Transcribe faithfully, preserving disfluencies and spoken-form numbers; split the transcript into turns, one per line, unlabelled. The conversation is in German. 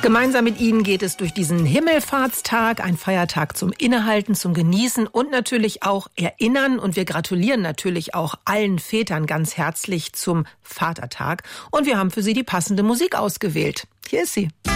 Gemeinsam mit Ihnen geht es durch diesen Himmelfahrtstag, ein Feiertag zum Innehalten, zum Genießen und natürlich auch Erinnern. Und wir gratulieren natürlich auch allen Vätern ganz herzlich zum Vatertag. Und wir haben für Sie die passende Musik ausgewählt. Hier ist sie.